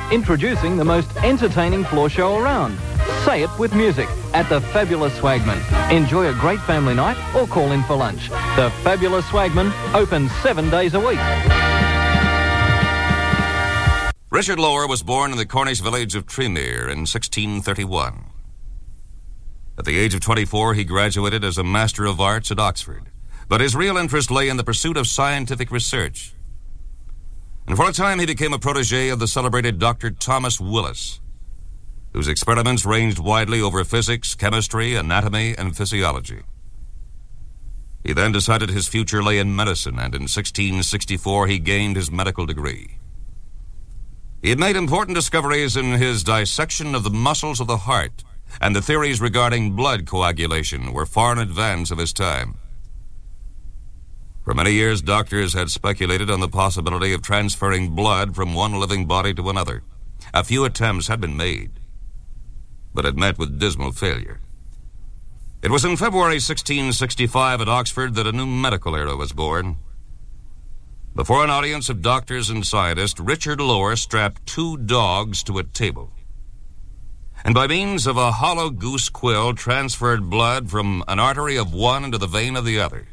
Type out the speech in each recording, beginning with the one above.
Introducing the most entertaining floor show around. Say it with music at the Fabulous Swagman. Enjoy a great family night or call in for lunch. The Fabulous Swagman, open 7 days a week. Richard Lower was born in the Cornish village of Tremere in 1631. At the age of 24, he graduated as a Master of Arts at Oxford, but his real interest lay in the pursuit of scientific research. And for a time, he became a protege of the celebrated Dr. Thomas Willis, whose experiments ranged widely over physics, chemistry, anatomy, and physiology. He then decided his future lay in medicine, and in 1664, he gained his medical degree. He had made important discoveries in his dissection of the muscles of the heart, and the theories regarding blood coagulation were far in advance of his time. For many years, doctors had speculated on the possibility of transferring blood from one living body to another. A few attempts had been made, but had met with dismal failure. It was in February 1665 at Oxford that a new medical era was born. Before an audience of doctors and scientists, Richard Lower strapped 2 dogs to a table, and by means of a hollow goose quill transferred blood from an artery of one into the vein of the other.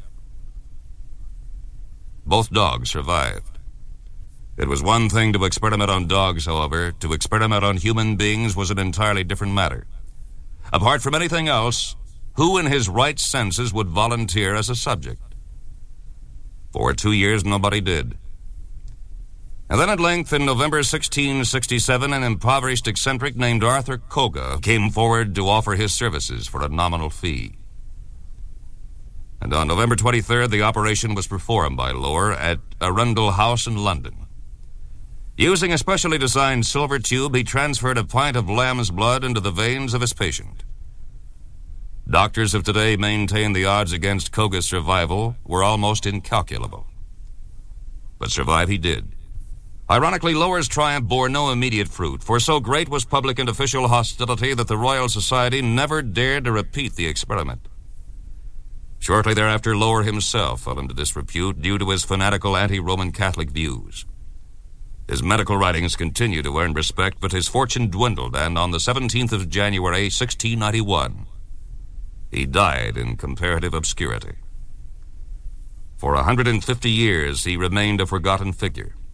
Both dogs survived. It was one thing to experiment on dogs, however. To experiment on human beings was an entirely different matter. Apart from anything else, who in his right senses would volunteer as a subject? For 2 years, nobody did. And then at length, in November 1667, an impoverished eccentric named Arthur Koga came forward to offer his services for a nominal fee. And on November 23rd, the operation was performed by Lower at Arundel House in London. Using a specially designed silver tube, he transferred a pint of lamb's blood into the veins of his patient. Doctors of today maintain the odds against Koga's survival were almost incalculable. But survive he did. Ironically, Lower's triumph bore no immediate fruit, for so great was public and official hostility that the Royal Society never dared to repeat the experiment. Shortly thereafter, Lower himself fell into disrepute due to his fanatical anti-Roman Catholic views. His medical writings continued to earn respect, but his fortune dwindled, and on the 17th of January, 1691, he died in comparative obscurity. For 150 years, he remained a forgotten figure.